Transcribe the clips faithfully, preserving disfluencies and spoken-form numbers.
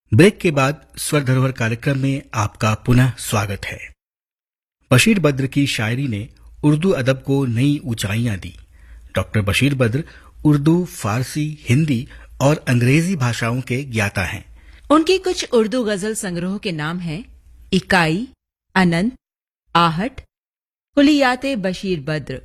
Break के बाद स्वर धरोहर कार्यक्रम में आपका पुनः स्वागत है। बशीर बद्र की शायरी ने उर्दू अदब को नई ऊंचाइयां दी। डॉक्टर बशीर बद्र उर्दू, फारसी, हिंदी और अंग्रेजी भाषाओं के ज्ञाता हैं। उनके कुछ उर्दू गजल संग्रहों के नाम हैं इकाई, अनंत, आहट, कुलियाते बशीर बद्र।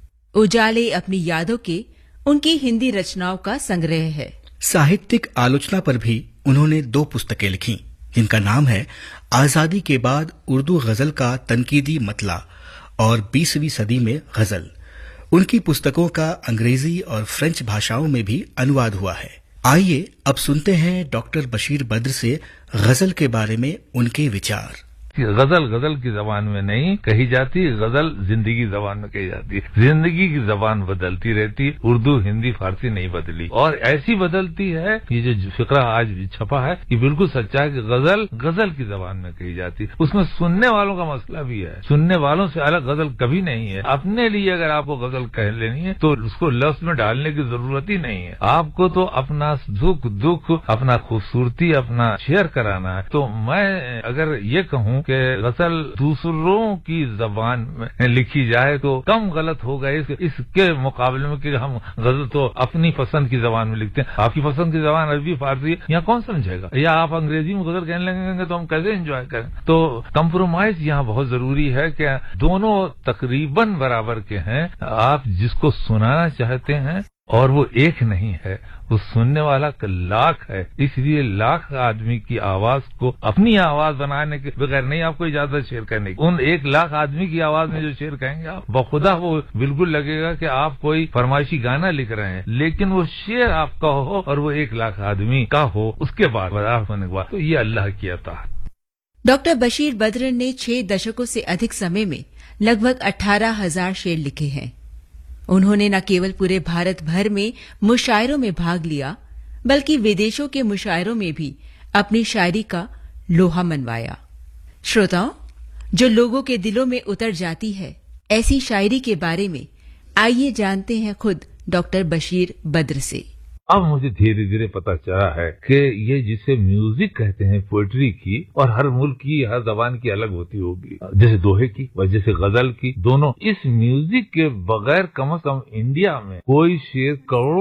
उजाले अपनी यादों के उनकी हिंदी रचनाओं का संग्रह है। साहित्यिक आलोचना पर भी उन्होंने दो पुस्तकें लिखी, जिनका नाम है आजादी के बाद उर्दू गजल का तनकीदी मतला और बीसवीं सदी में गजल। उनकी पुस्तकों का अंग्रेजी और फ्रेंच भाषाओं में भी अनुवाद हुआ है। आइए अब सुनते हैं डॉक्टर बशीर बद्र से गजल के बारे में उनके विचार। गजल गजल की जबान में नहीं कही जाती, गजल जिंदगी जबान में कही जाती है। जिंदगी की जबान बदलती रहती, उर्दू, हिंदी, फारसी नहीं बदली और ऐसी बदलती है। ये जो फिक्रा आज छपा है ये बिल्कुल सच्चा है कि गजल गजल की जबान में कही जाती। उसमें सुनने वालों का मसला भी है, सुनने वालों से अलग गजल कभी नहीं है। अपने लिए अगर आपको गजल कह लेनी है तो उसको लफ्ज में डालने की जरूरत ही नहीं है। आपको तो अपना सुख दुख, अपना खूबसूरती, अपना शेयर कराना है। तो मैं अगर ये कहूँ कि गजल दूसरों की जबान में लिखी जाए तो कम गलत होगा इस, इसके मुकाबले में कि हम गजल तो अपनी पसंद की जबान में लिखते हैं। आपकी पसंद की जबान अरबी, फारसी, यहाँ कौन समझेगा? या आप अंग्रेजी में गजल कहने लगेंगे तो हम कैसे एंजॉय करें? तो कंप्रोमाइज यहाँ बहुत जरूरी है कि दोनों तकरीबन बराबर के हैं। आप जिसको सुनाना चाहते हैं और वो एक नहीं है, वो सुनने वाला लाख है। इसलिए लाख आदमी की आवाज को अपनी आवाज बनाने के बगैर नहीं आपको इजाजत शेयर करने की। उन एक लाख आदमी की आवाज में जो शेयर कहेंगे आप, बखुदा वो बिल्कुल लगेगा कि आप कोई फरमाइशी गाना लिख रहे हैं, लेकिन वो शेर आपका हो और वो एक लाख आदमी का हो, उसके बाद होने के बाद तो ये अल्लाह की अता है। डॉक्टर बशीर बद्र ने छह दशकों से अधिक समय में लगभग अठारह हजार शेर लिखे हैं। उन्होंने न केवल पूरे भारत भर में मुशायरों में भाग लिया, बल्कि विदेशों के मुशायरों में भी अपनी शायरी का लोहा मनवाया। श्रोताओं, जो लोगों के दिलों में उतर जाती है, ऐसी शायरी के बारे में आइए जानते हैं खुद डॉक्टर बशीर बद्र से। अब मुझे धीरे धीरे पता चला है कि ये जिसे म्यूजिक कहते हैं पोएट्री की, और हर मुल्क की हर जबान की अलग होती होगी, जैसे दोहे की और जैसे गजल की, दोनों। इस म्यूजिक के बगैर कम से कम इंडिया में कोई शेर करोड़ों